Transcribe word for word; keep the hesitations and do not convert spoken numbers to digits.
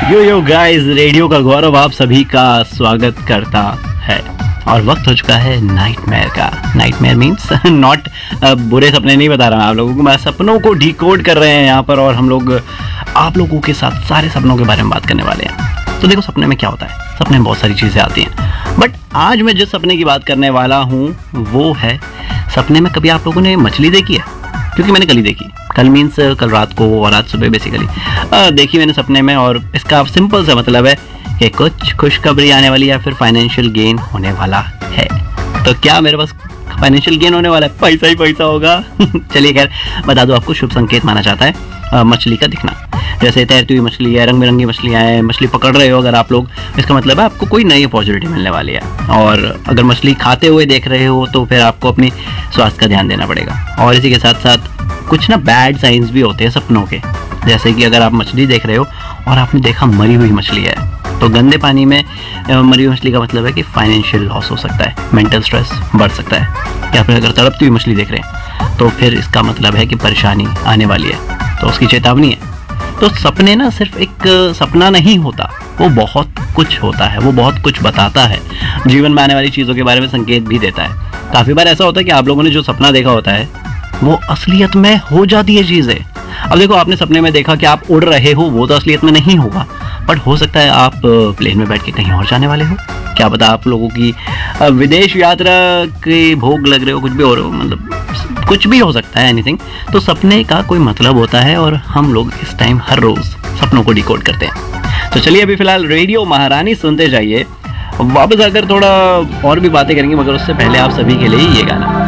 यो yo guys, radio का गौरव आप सभी का स्वागत करता है। और वक्त हो चुका है नाइटमेयर का। नाइटमेयर मीन्स नॉट बुरे सपने नहीं बता रहा मैं आप लोगों को, मैं सपनों को डिकोड कर रहे हैं यहाँ पर। और हम लोग आप लोगों के साथ सारे सपनों के बारे में बात करने वाले हैं। तो देखो, सपने में क्या होता है, सपने में बहुत सारी चीज़ें आती हैं, बट आज मैं जिस सपने की बात करने वाला हूँ वो है, सपने में कभी आप लोगों ने मछली देखी है? क्योंकि मैंने कल ही देखी, कल मीन्स कल रात को और आज सुबह बेसिकली देखी मैंने सपने में। और इसका सिंपल सा मतलब है कि कुछ खुशखबरी आने वाली है या फिर फाइनेंशियल गेन होने वाला है। तो क्या मेरे पास फाइनेंशियल गेन होने वाला है? पैसा ही पैसा होगा। चलिए खैर बता दो, आपको शुभ संकेत माना जाता है आ, मछली का दिखना। जैसे तैरती हुई मछली है, रंग बिरंगी मछलियाँ हैं, मछली पकड़ रहे हो अगर आप लोग, इसका मतलब है आपको कोई नई अपॉर्चुनिटी मिलने वाली है। और अगर मछली खाते हुए देख रहे हो तो फिर आपको अपनी स्वास्थ्य का ध्यान देना पड़ेगा। और इसी के साथ साथ कुछ ना बैड साइंस भी होते हैं सपनों के, जैसे कि अगर आप मछली देख रहे हो और आपने देखा मरी हुई मछली है, तो गंदे पानी में मरी हुई मछली का मतलब है कि फाइनेंशियल लॉस हो सकता है, मेंटल स्ट्रेस बढ़ सकता है। या फिर अगर तड़पती हुई मछली देख रहे हैं तो फिर इसका मतलब है कि परेशानी आने वाली है, तो उसकी चेतावनी है। तो सपने ना सिर्फ एक सपना नहीं होता, वो बहुत कुछ होता है, वो बहुत कुछ बताता है, जीवन में आने वाली चीज़ों के बारे में संकेत भी देता है। काफ़ी बार ऐसा होता है कि आप लोगों ने जो सपना देखा होता है वो असलियत में हो जाती है चीज़ें। अब देखो, आपने सपने में देखा कि आप उड़ रहे हो, वो तो असलियत में नहीं होगा, बट हो सकता है आप प्लेन में बैठ के कहीं और जाने वाले हो। क्या पता आप लोगों की विदेश यात्रा के भोग लग रहे हो, कुछ भी हो रहे हो, मतलब कुछ भी हो सकता है, एनीथिंग। तो सपने का कोई मतलब होता है और हम लोग इस टाइम हर रोज़ सपनों को डिकोड करते हैं। तो चलिए अभी फिलहाल रेडियो महारानी सुनते जाइए, वापस आकर थोड़ा और भी बातें करेंगे, मगर उससे पहले आप सभी के लिए ये गाना।